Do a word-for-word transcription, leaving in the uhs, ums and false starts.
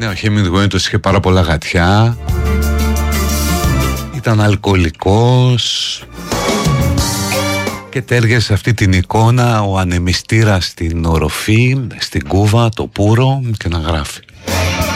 Ναι, ο Χέμινγκουέι τους είχε πάρα πολλά γατιά. Ήταν αλκοολικός και τέργεσε σε αυτή την εικόνα ο ανεμιστήρας στην οροφή, στην κούβα, το πουρο και να γράφει.